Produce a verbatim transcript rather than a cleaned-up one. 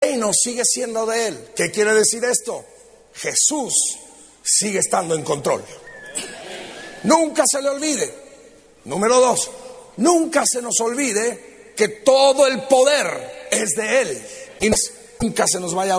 reino sigue siendo de Él. ¿Qué quiere decir esto? Jesús sigue estando en control. Nunca se le olvide. Número dos, nunca se nos olvide que todo el poder es de Él. Y nunca se nos vaya a